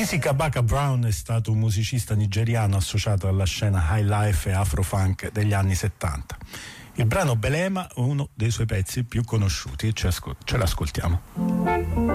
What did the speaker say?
Easy Kabaka Brown è stato un musicista nigeriano associato alla scena high life e afro-funk degli anni 70. Il brano Belema è uno dei suoi pezzi più conosciuti e ce l'ascoltiamo.